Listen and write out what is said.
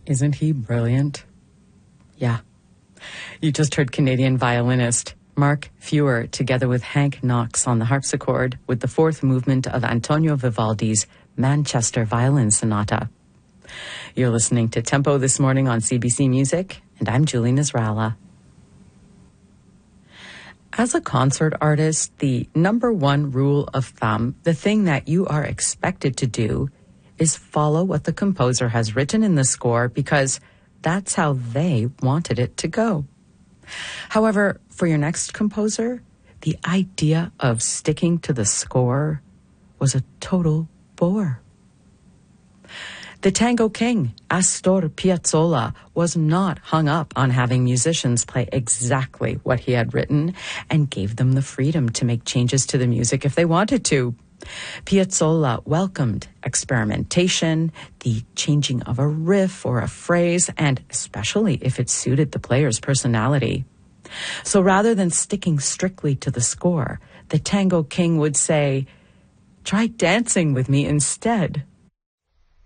Isn't he brilliant? Yeah. You just heard Canadian violinist Mark Feuer together with Hank Knox on the harpsichord with the fourth movement of Antonio Vivaldi's Manchester Violin Sonata. You're listening to Tempo this morning on CBC Music, and I'm Julie Nasrallah. As a concert artist, the number one rule of thumb, the thing that you are expected to do, is follow what the composer has written in the score because that's how they wanted it to go. However, for your next composer, the idea of sticking to the score was a total bore. The tango king, Astor Piazzolla, was not hung up on having musicians play exactly what he had written and gave them the freedom to make changes to the music if they wanted to. Piazzolla welcomed experimentation, the changing of a riff or a phrase, and especially if it suited the player's personality. So rather than sticking strictly to the score, the tango king would say, "Try dancing with me instead."